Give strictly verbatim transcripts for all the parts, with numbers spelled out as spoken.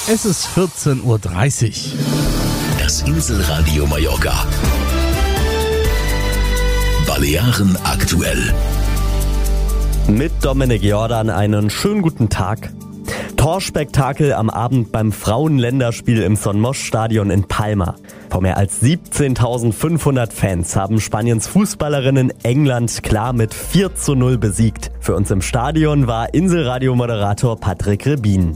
Es ist vierzehn Uhr dreißig. Das Inselradio Mallorca. Balearen aktuell. Mit Dominik Jordan einen schönen guten Tag. Torspektakel am Abend beim Frauenländerspiel im Son Moix Stadion in Palma. Vor mehr als siebzehntausendfünfhundert Fans haben Spaniens Fußballerinnen England klar mit vier zu null besiegt. Für uns im Stadion war Inselradio-Moderator Patrick Rebin.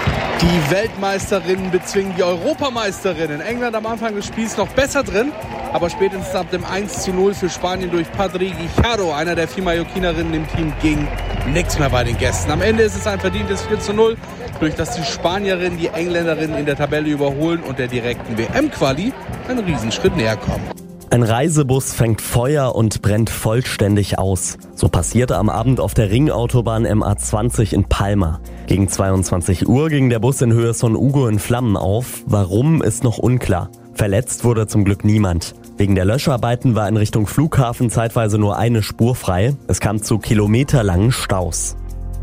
Die Weltmeisterinnen bezwingen die Europameisterinnen. England am Anfang des Spiels noch besser drin, aber spätestens ab dem eins zu null für Spanien durch Padri Guijarro, einer der vier Mallorquinerinnen im Team, ging nichts mehr bei den Gästen. Am Ende ist es ein verdientes vier zu null, durch das die Spanierinnen die Engländerinnen in der Tabelle überholen und der direkten W M-Quali einen Riesenschritt näher kommen. Ein Reisebus fängt Feuer und brennt vollständig aus. So passierte am Abend auf der Ringautobahn M A zwanzig in Palma. Gegen zweiundzwanzig Uhr ging der Bus in Höhe Son Hugo in Flammen auf. Warum, ist noch unklar. Verletzt wurde zum Glück niemand. Wegen der Löscharbeiten war in Richtung Flughafen zeitweise nur eine Spur frei. Es kam zu kilometerlangen Staus.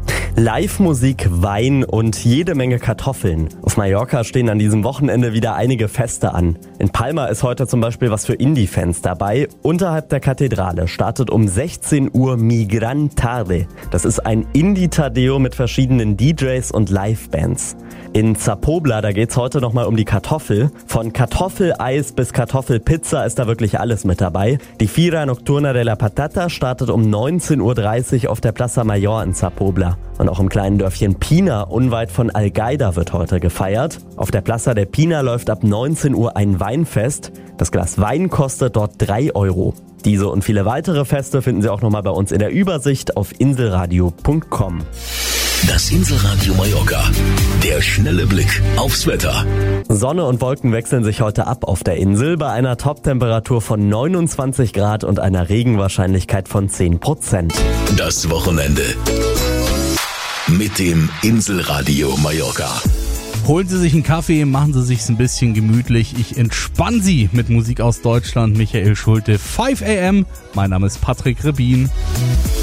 Live-Musik, Wein und jede Menge Kartoffeln. Auf Mallorca stehen an diesem Wochenende wieder einige Feste an. In Palma ist heute zum Beispiel was für Indie-Fans dabei. Unterhalb der Kathedrale startet um sechzehn Uhr Mi Gran Tarde. Das ist ein Indie-Tadeo mit verschiedenen D Js und Live-Bands. In Zapobla, da geht's heute nochmal um die Kartoffel. Von Kartoffeleis bis Kartoffelpizza ist da wirklich alles mit dabei. Die Fira Nocturna de la Patata startet um neunzehn Uhr dreißig auf der Plaza Mayor in Zapobla. Und auch im kleinen Dörfchen Pina, unweit von Algaida, wird heute gefeiert. Auf der Plaza de Pina läuft ab neunzehn Uhr ein Weinfest. Das Glas Wein kostet dort drei Euro. Diese und viele weitere Feste finden Sie auch nochmal bei uns in der Übersicht auf inselradio punkt com. Das Inselradio Mallorca. Der schnelle Blick aufs Wetter. Sonne und Wolken wechseln sich heute ab auf der Insel bei einer Toptemperatur von neunundzwanzig Grad und einer Regenwahrscheinlichkeit von zehn Prozent. Das Wochenende mit dem Inselradio Mallorca. Holen Sie sich einen Kaffee, machen Sie sich's ein bisschen gemütlich. Ich entspann Sie mit Musik aus Deutschland. Michael Schulte, fünf a m. Mein Name ist Patrick Rebin.